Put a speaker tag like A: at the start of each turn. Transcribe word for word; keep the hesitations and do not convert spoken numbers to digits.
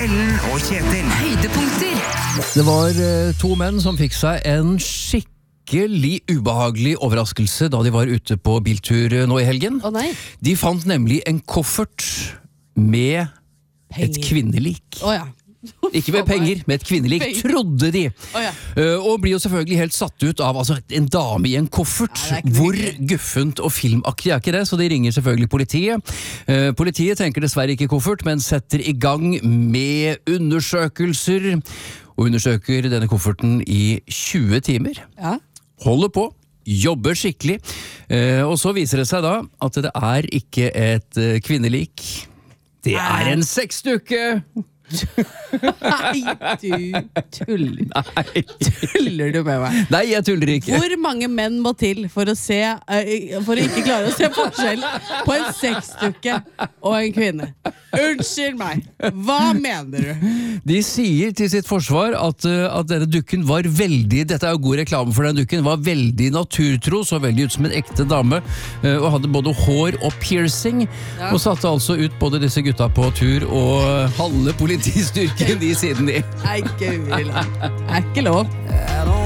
A: Ellen og Kjetil.
B: Høydepunkter.
C: Det var eh, to menn som fikk seg en skikkelig ubehagelig overraskelse da de var ute på biltur eh, nå i helgen.
D: Å nei.
C: De fant nemlig en koffert med et
D: Penger.
C: kvinnelik.
D: Å ja.
C: Ikke med penger, med et kvinnelik, trodde de.
D: Å ja.
C: Uh, og blir jo selvfølgelig helt satt ut av altså, en dame i en koffert.
D: Nei, det er ikke
C: Hvor
D: virkelig.
C: guffent og filmaktig er ikke det, så de ringer selvfølgelig politiet. Uh, politiet tenker dessverre ikke koffert, men setter i gang med undersøkelser. Og undersøker denne kofferten i tjue timer.
D: Ja.
C: Holder på. Jobber skikkelig. Uh, og så viser det seg da at det er ikke et uh, kvinnelik. Det er en sexdukke!
D: Nei, du tuller.
C: Nei.
D: Tuller du med meg?
C: Nei, jeg tuller ikke.
D: Hvor mange menn må til for å se eh, For å ikke klare å se forskjell på en sexdukke og en kvinne? Unnskyld meg, hva mener du?
C: De sier til sitt forsvar at, uh, at denne dukken var veldig, dette er jo god reklame for den dukken, var veldig naturtro, så veldig ut som en ekte dame, uh, og hadde både hår og piercing,
D: Ja.
C: og satte altså ut både disse gutta på tur og uh, halve politistyrken i siden de.
D: Nei, guri land. Det er ikke lov.
A: I don't